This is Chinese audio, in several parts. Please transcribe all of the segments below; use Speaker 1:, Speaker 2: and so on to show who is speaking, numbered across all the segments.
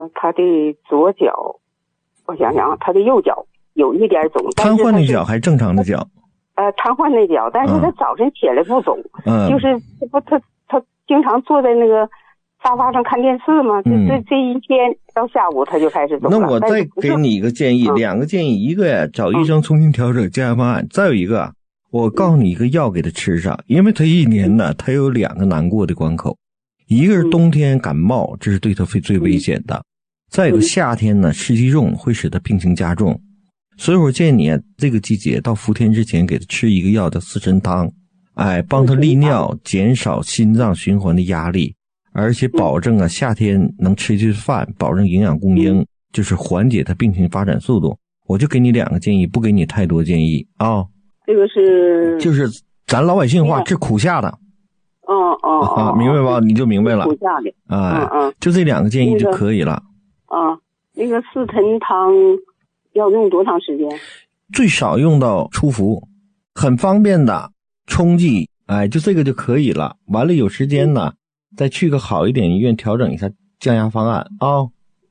Speaker 1: 他的左脚，我想想啊，他的右脚有一点肿。
Speaker 2: 瘫痪那脚还是正常的脚？
Speaker 1: 瘫痪那脚，但是他早晨起来不肿，就是他经常坐在那个沙发上看电视嘛，这一天到下午他就开始肿了。
Speaker 2: 那我再给你一个建议，两个建议，一个呀，找医生重新调整降压方案，再有一个，我告诉你一个药给他吃上，因为他一年呢，他有2个难过的关口，一个是冬天感冒，这是对他最危险的，再有个夏天呢，湿气重会使他病情加重。所以我建议你这个季节到伏天之前给他吃一个药叫四神汤，帮他利尿，减少心脏循环的压力，而且保证夏天能吃一顿饭，保证营养供应，就是缓解他病情发展速度。我就给你2个建议，不给你太多建议啊。
Speaker 1: 这个是
Speaker 2: 就是咱老百姓话，治苦夏的。明白吧？你就明白了。苦夏的。就这2个建议就可以了。
Speaker 1: 那个四神汤要用多长时间？
Speaker 2: 最少用到初服，很方便的冲剂，就这个就可以了。完了有时间呢，再去个好一点医院调整一下降压方案啊。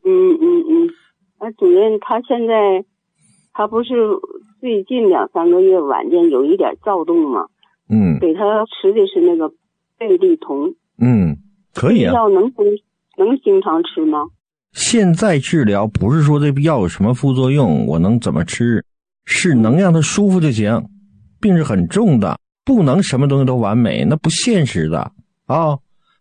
Speaker 1: 主任，他现在他不是最近2、3个月晚间有一点躁动吗？给他吃的是那个贝利酮。
Speaker 2: 可以啊。
Speaker 1: 药能经常吃吗？
Speaker 2: 现在治疗不是说这药有什么副作用，我能怎么吃，是能让他舒服就行。病是很重的，不能什么东西都完美，那不现实的啊。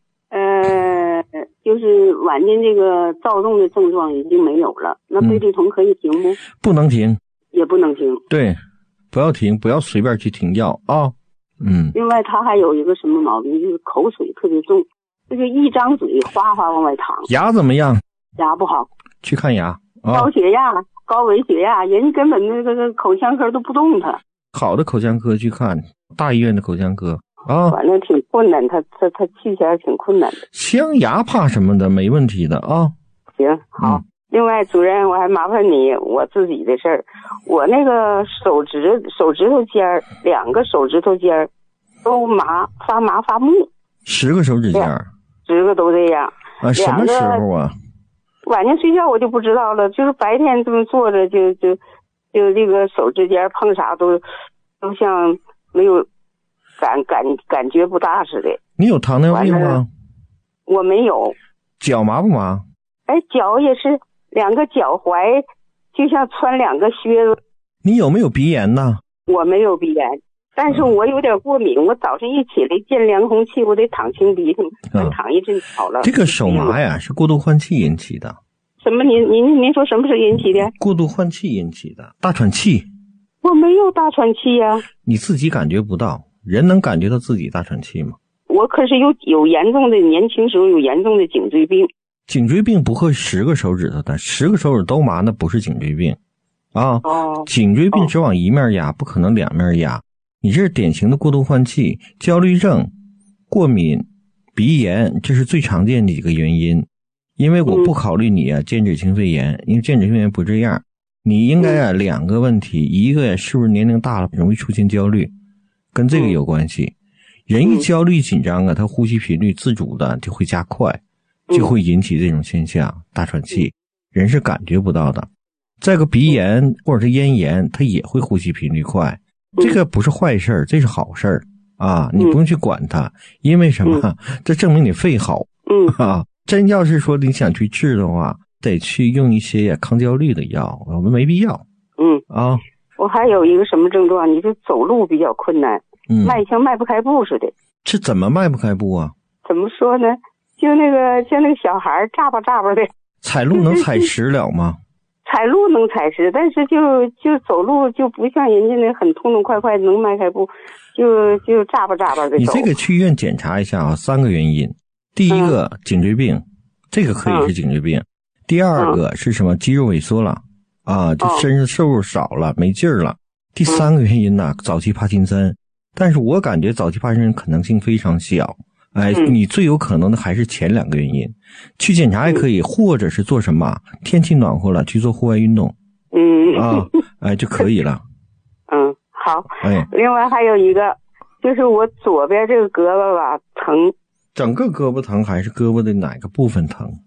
Speaker 1: 就是晚间这个躁动的症状已经没有了，那贝利酮可以停不？
Speaker 2: 不能停，
Speaker 1: 也不能停。
Speaker 2: 对，不要停，不要随便去停药啊。
Speaker 1: 另外他还有一个什么毛病，就是口水特别重，这个一张嘴哗哗往外淌。
Speaker 2: 牙怎么样？
Speaker 1: 牙不好，
Speaker 2: 去看牙。
Speaker 1: 高血压、高危血压，人根本那个口腔科都不动他。
Speaker 2: 好的口腔科去看，大医院的口腔科
Speaker 1: 反正挺困难，他去起来挺困难的。
Speaker 2: 镶牙怕什么的，没问题的啊。
Speaker 1: 行，好。另外，主任，我还麻烦你我自己的事儿，我那个手指头尖儿，2个手指头尖儿都发麻发木。
Speaker 2: 10个手指尖儿
Speaker 1: ？10个都这样。
Speaker 2: 什么时候啊？
Speaker 1: 晚上睡觉我就不知道了，就是白天这么坐着就这个手指尖碰啥都像没有感觉不大似的。
Speaker 2: 你有糖尿病吗？
Speaker 1: 我没有。
Speaker 2: 脚麻不麻？
Speaker 1: 脚也是2个脚踝就像穿2个靴子。
Speaker 2: 你有没有鼻炎呢？
Speaker 1: 我没有鼻炎，但是我有点过敏，我早晨一起来见凉空气我得淌清鼻涕，淌一阵好了。
Speaker 2: 这个手麻呀是过度换气引起的。
Speaker 1: 什么？您说什么是引起的？
Speaker 2: 过度换气引起的，大喘气。
Speaker 1: 我没有大喘气呀。
Speaker 2: 你自己感觉不到，人能感觉到自己大喘气吗？
Speaker 1: 我可是有严重的，年轻时候有严重的颈椎病。
Speaker 2: 颈椎病不会10个手指头的，10个手指都麻那不是颈椎病啊。颈椎病只往一面压，不可能2面压。你这是典型的过度换气、焦虑症、过敏、鼻炎，这是最常见的几个原因。因为我不考虑你间质性肺炎，因为间质性肺炎不这样。你应该2个问题，一个是不是年龄大了容易出现焦虑，跟这个有关系。人一焦虑紧张他呼吸频率自主的就会加快，就会引起这种现象，大喘气，人是感觉不到的。再个鼻炎或者是咽炎，它也会呼吸频率快，这个不是坏事，这是好事啊！你不用去管它，因为什么？这证明你肺好。真要是说你想去治的话，得去用一些抗焦虑的药，我们没必要。
Speaker 1: 我还有一个什么症状？你就走路比较困难，像迈不开步似的。
Speaker 2: 这怎么迈不开步啊？
Speaker 1: 怎么说呢？像那个小孩眨巴眨巴的。
Speaker 2: 踩路能踩实了吗？
Speaker 1: 踩路能踩实，但是就走路就不像人家那很痛痛快快能迈开步，就眨巴眨巴的走。
Speaker 2: 你这个去医院检查一下3个原因。第一个颈椎病，这个可以是颈椎病。第二个是什么？肌肉萎缩了就身上瘦肉少了，没劲儿了。第3个原因呢，早期帕金森。但是我感觉早期帕金森可能性非常小。你最有可能的还是前2个原因。去检查也可以，或者是做什么？天气暖和了去做户外运动。就可以了。
Speaker 1: 好。另外还有一个，就是我左边这个胳膊吧疼。
Speaker 2: 整个胳膊疼还是胳膊的哪个部分疼？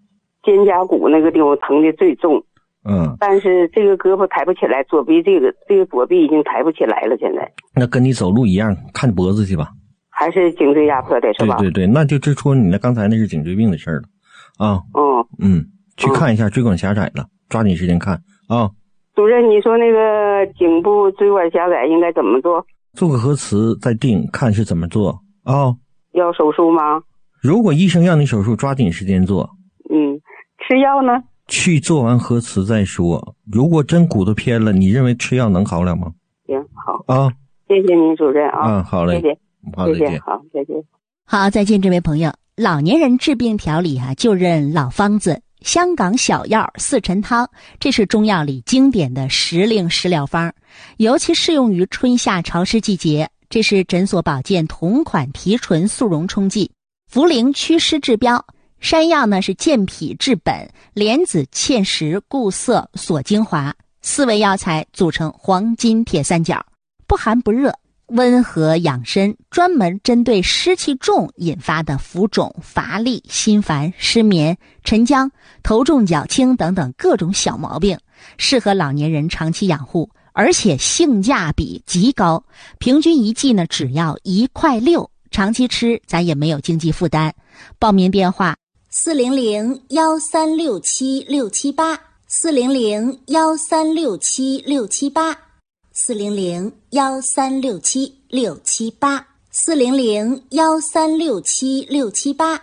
Speaker 1: 肩胛骨那个地方疼的最重。但是这个胳膊抬不起来，左臂这个左臂已经抬不起来了，现在。
Speaker 2: 那跟你走路一样，看脖子去吧。
Speaker 1: 还是颈椎压迫的是吧？
Speaker 2: 对对对，那就指出你刚才那是颈椎病的事儿了啊。去看一下椎管狭窄了，抓紧时间看啊。
Speaker 1: 主任，你说那个颈部椎管狭窄应该怎么做？
Speaker 2: 做个核磁再定，看是怎么做啊。
Speaker 1: 要手术吗？
Speaker 2: 如果医生让你手术，抓紧时间做。
Speaker 1: 吃药呢？
Speaker 2: 去做完核磁再说。如果真骨头偏了，你认为吃药能好了吗？
Speaker 1: 行，好
Speaker 2: 啊，
Speaker 1: 谢谢您主任啊。
Speaker 2: 好嘞，
Speaker 1: 谢谢，
Speaker 2: 好，
Speaker 1: 谢谢，好，再见。
Speaker 3: 好，再见，这位朋友。老年人治病调理就认老方子，香港小药四陈汤，这是中药里经典的时令食疗方，尤其适用于春夏潮湿季节。这是诊所保健同款提纯速溶冲剂，茯苓祛湿治标。山药呢是健脾治本，莲子芡实固涩锁精华，4味药材组成黄金铁三角，不寒不热，温和养身，专门针对湿气重引发的浮肿、乏力、心烦、失眠、沉僵、头重脚轻等等各种小毛病，适合老年人长期养护，而且性价比极高，平均一剂呢只要1.6块，长期吃咱也没有经济负担。报名电话400-1367-678 400-1367-678 400-1367-678 400-1367-678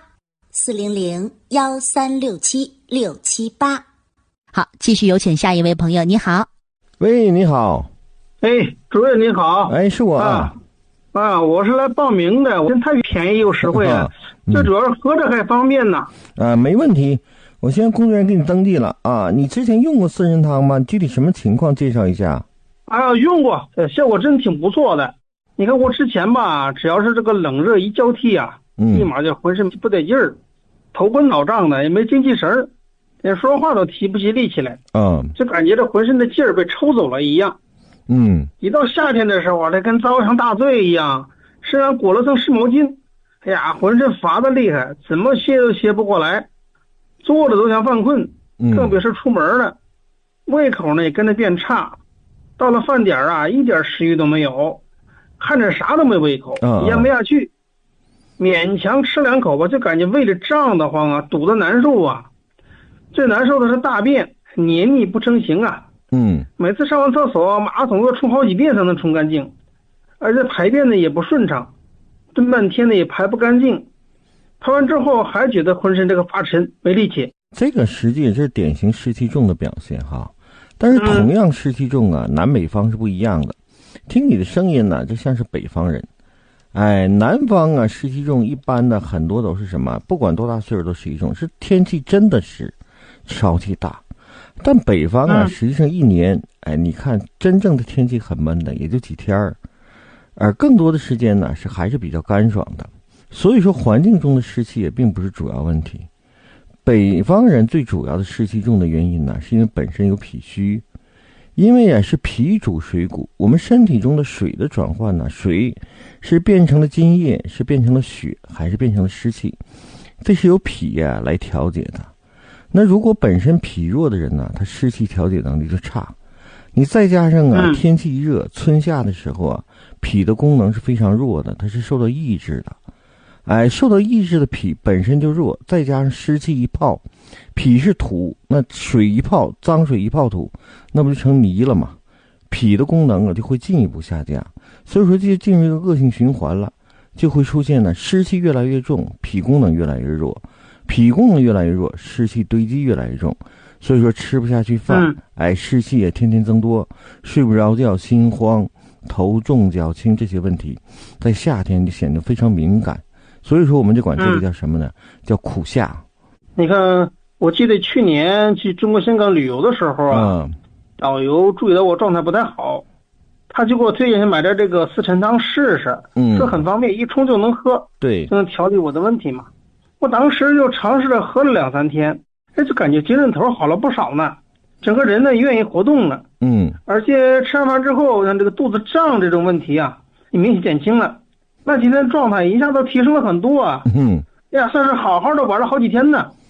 Speaker 3: 400-1367-678。好，继续有请下一位朋友。你好。
Speaker 2: 喂，你好。
Speaker 4: 主任你好。
Speaker 2: 是我
Speaker 4: 我是来报名的，我太便宜又实惠了，最主要是合着还方便呢。
Speaker 2: 没问题，我现在工作人员给你登记了啊。你之前用过四神汤吗？具体什么情况介绍一下。
Speaker 4: 用过，效果真挺不错的。你看我之前吧，只要是这个冷热一交替立马就浑身不得劲儿，头昏脑胀的，也没精气神儿，连说话都提不起力气来。就感觉这浑身的劲儿被抽走了一样。一到夏天的时候它跟遭上大罪一样，身上裹了层湿毛巾，哎呀，浑身乏得厉害，怎么歇都歇不过来，坐着都想犯困，更别是出门了。胃口呢也跟着变差，到了饭点一点食欲都没有，看着啥都没胃口，咽不下去，勉强吃2口吧，就感觉胃里胀得慌堵得难受最难受的是大便黏腻不成形每次上完厕所，马桶要冲好几遍才能冲干净，而且排便呢也不顺畅，蹲半天呢也排不干净，排完之后还觉得浑身这个发沉没力气。
Speaker 2: 这个实际也是典型湿气重的表现但是同样湿气重南北方是不一样的。听你的声音呢，就像是北方人。南方湿气重，一般的很多都是什么？不管多大岁数都湿气重，是天气真的是潮气大。但北方实际上一年，你看真正的天气很闷的，也就几天而更多的时间呢还是比较干爽的。所以说环境中的湿气也并不是主要问题。北方人最主要的湿气重的原因呢，是因为本身有脾虚，因为是脾主水谷，我们身体中的水的转换呢，水是变成了津液，是变成了血，还是变成了湿气，这是由脾来调节的。那如果本身脾弱的人呢，他湿气调节能力就差，你再加上天气一热，春夏的时候脾的功能是非常弱的，它是受到抑制的。受到抑制的脾本身就弱，再加上湿气一泡，脾是土，那水一泡，脏水一泡土，那不就成泥了吗？脾的功能就会进一步下降，所以说就进入一个恶性循环了，就会出现湿气越来越重，脾功能越来越弱，脾功能越来越弱，湿气堆积越来越重，所以说吃不下去饭，湿气也天天增多，睡不着觉，心慌，头重脚轻，这些问题在夏天就显得非常敏感。所以说我们就管这个叫什么呢？叫苦夏。
Speaker 4: 你看，我记得去年去中国香港旅游的时候导游注意到我状态不太好，他就给我推荐买点这个四陈汤试试，说很方便，一冲就能喝，
Speaker 2: 对，
Speaker 4: 就能调理我的问题嘛。我当时就尝试着喝了2-3天，就感觉精神头好了不少呢，整个人呢愿意活动了，而且吃完饭之后，像这个肚子胀这种问题也明显减轻了。那今天状态一下子提升了很多算是好好的玩了好几天呢。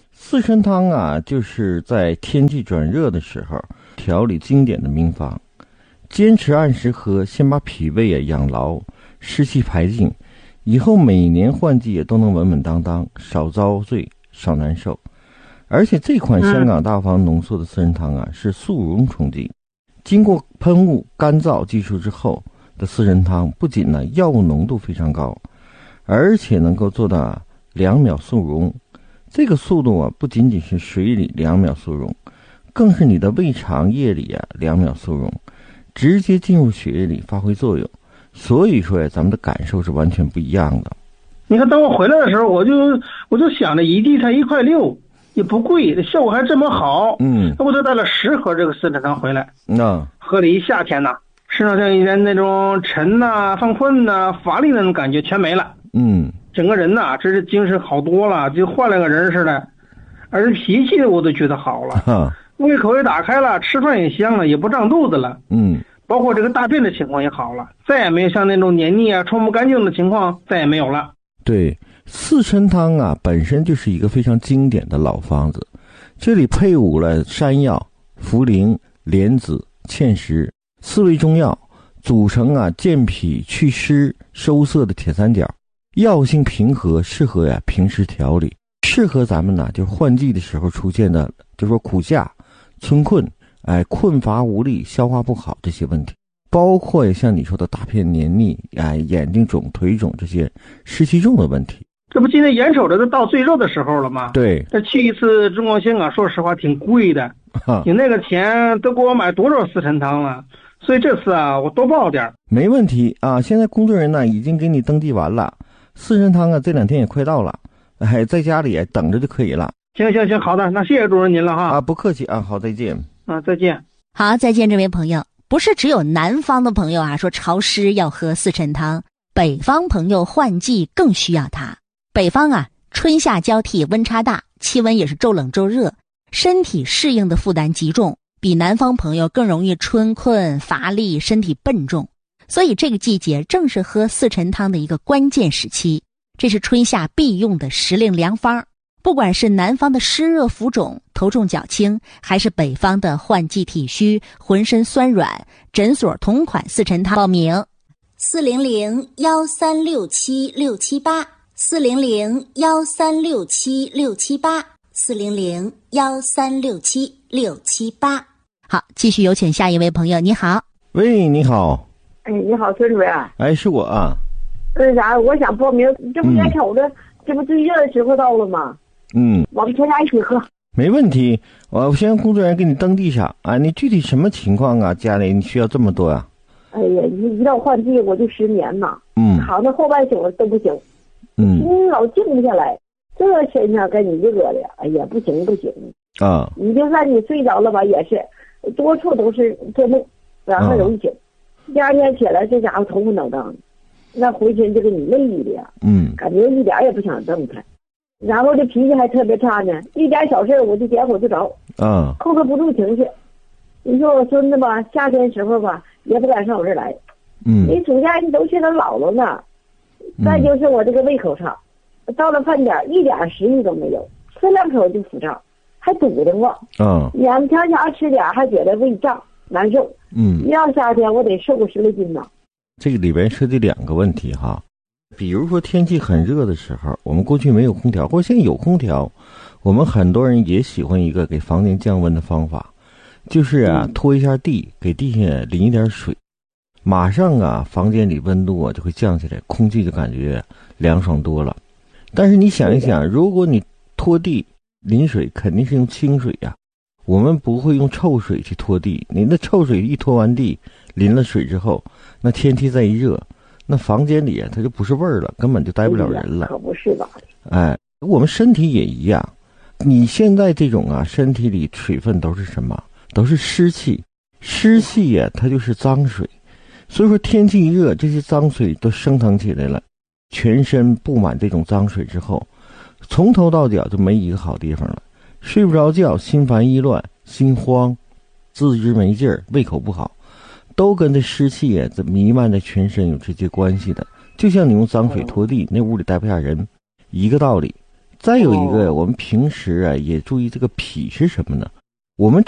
Speaker 2: 四神汤啊，就是在天气转热的时候调理经典的名方，坚持按时喝，先把脾胃啊养牢，湿气排尽，以后每年换季也都能稳稳当当，少遭罪，少难受。而且这款香港大方浓缩的四神汤啊，是速溶冲剂，经过喷雾干燥技术之后的四神汤，不仅呢药物浓度非常高，而且能够做到2秒速溶。这个速度啊，不仅仅是水里2秒速溶，更是你的胃肠液里啊2秒速溶，直接进入血液里发挥作用。所以说呀，咱们的感受是完全不一样的。
Speaker 4: 你看，当我回来的时候，我就想着一滴才1.6块，也不贵，效果还这么好。那我就带了10盒这个四神汤回来。喝了一夏天呐，身上像以前那种沉呐、犯困呐、乏力那种感觉全没了。整个人呐，真是精神好多了，就换了个人似的，而脾气我都觉得好了，胃口也打开了，吃饭也香了，也不胀肚子了。包括这个大便的情况也好了，再也没有像那种黏腻啊、冲不干净的情况再也没有了。
Speaker 2: 对，四神汤啊，本身就是一个非常经典的老方子，这里配伍了山药、茯苓、莲子、芡实4味中药，组成啊健脾祛湿收涩的铁三角。药性平和，适合呀平时调理，适合咱们呢就是换季的时候出现的，就是说苦夏、春困，困乏无力、消化不好这些问题，包括也像你说的大便黏腻，眼睛肿、腿肿这些湿气重的问题。
Speaker 4: 这不今天眼瞅着都到最热的时候了吗？
Speaker 2: 对，
Speaker 4: 这去一次中国香港，说实话挺贵的，你那个钱都给我买多少四神汤了？所以这次啊，我多报点。
Speaker 2: 没问题啊，现在工作人员呢已经给你登记完了。四神汤啊，这2天也快到了，在家里等着就可以了。
Speaker 4: 行，好的，那谢谢主任您了哈。
Speaker 2: 不客气啊，好，再见。
Speaker 4: 再见。
Speaker 3: 好，再见，这位朋友。不是只有南方的朋友啊说潮湿要喝四神汤，北方朋友换季更需要它。北方啊，春夏交替，温差大，气温也是骤冷骤热，身体适应的负担极重，比南方朋友更容易春困乏力，身体笨重。所以这个季节正是喝四神汤的一个关键时期，这是春夏必用的时令良方。不管是南方的湿热浮肿、头重脚轻，还是北方的换季体虚、浑身酸软，诊所同款四神汤报名400-1367678，400-1367678，400-1367678。好，继续有请下一位朋友。你好。
Speaker 2: 喂，你好。
Speaker 5: 你好，孙主任。
Speaker 2: 是我啊。
Speaker 5: 那啥，我想报名，这不眼瞅着，这不最热的时候到了吗？我们全家一起喝。
Speaker 2: 没问题，我先让工作人员给你登记上啊。你具体什么情况啊？家里你需要这么多啊？
Speaker 5: 哎呀，一到换季我就失眠呐。好，那后半宿都不行。老静不下来，这身上跟你热的，哎呀，不行啊！你就算你睡着了吧，也是多处都是做梦，然后容易醒。第二天起来，这家伙头昏脑胀，那浑身就给你累的呀。感觉一点也不想动弹，然后这脾气还特别差呢，一点小事我就点火就着，控制不住情绪。你说我孙子吧，夏天时候吧，也不敢上我这儿来。你暑假你都去他姥姥呢。再就是我这个胃口差，到了饭点一点食欲都没有，吃2口就腹胀，还堵得慌。眼瞧瞧吃点还觉得胃胀难受。一到夏天我得瘦个10来斤呢。
Speaker 2: 这个里边涉及2个问题哈，比如说天气很热的时候，我们过去没有空调，或者现在有空调，我们很多人也喜欢一个给房间降温的方法，就是拖一下地，给地下淋一点水，马上房间里温度就会降下来，空气就感觉凉爽多了。但是你想一想，如果你拖地淋水，肯定是用清水呀，我们不会用臭水去拖地。你那臭水一拖完地，淋了水之后，那天气再一热，那房间里它就不是味儿了，根本就待不了人了。
Speaker 5: 可不是吧？
Speaker 2: 我们身体也一样。你现在这种身体里水分都是什么？都是湿气。湿气它就是脏水。所以说天气一热，这些脏水都升腾起来了，全身布满这种脏水之后，从头到脚就没一个好地方了，睡不着觉，心烦意乱，心慌，自知没劲儿，胃口不好，都跟这湿气这弥漫在全身有直接关系的。就像你用脏水拖地，那屋里待不下人一个道理。 再有一个，我们平时啊也注意这个脾是什么呢？我们